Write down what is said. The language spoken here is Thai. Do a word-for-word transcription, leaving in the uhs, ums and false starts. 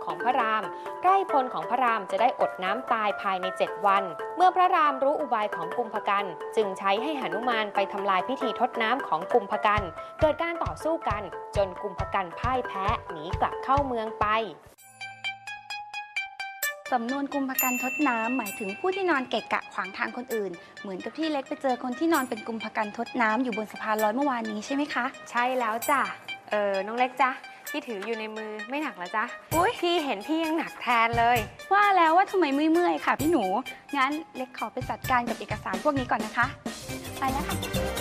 ของพระรามไพร่พลของพระรามจะได้อดน้ำตายภายในเจ็ดวัน เมื่อพระรามรู้อุบายของกุมภกันจึงใช้ให้หนุมานไปทำลายพิธีทดน้ำของกุมภกันเกิดการต่อสู้กันจนกุมภกันพ่ายแพ้หนีกลับเข้าเมืองไปสำนวนกุมภกันทดน้ำหมายถึงผู้ที่นอนเกะกะขวางทางคนอื่นเหมือนกับที่เล็กไปเจอคนที่นอนเป็นกุมภกันทดน้ำอยู่บนสะพานลอยเมื่อวานนี้ใช่ไหมคะใช่แล้วจ้ะเออน้องเล็กจ้ะที่ถืออยู่ในมือไม่หนักแล้วจ้ะอุ้ยพี่เห็นพี่ยังหนักแทนเลยว่าแล้วว่าทำไมเมื่อยๆค่ะพี่หนูงั้นเล็กขอไปจัดการกับเอกสารพวกนี้ก่อนนะคะไปแล้วค่ะ